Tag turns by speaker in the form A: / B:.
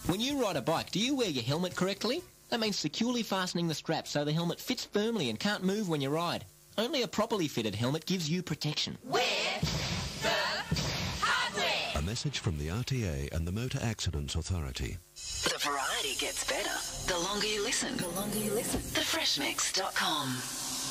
A: When you ride a bike, do you wear your helmet correctly? That means securely fastening the straps so the helmet fits firmly and can't move when you ride. Only a properly fitted helmet gives you protection.
B: Wear the hardware!
C: A message from the RTA and the Motor Accidents Authority.
D: The variety gets better the longer you listen. The Freshmix.com.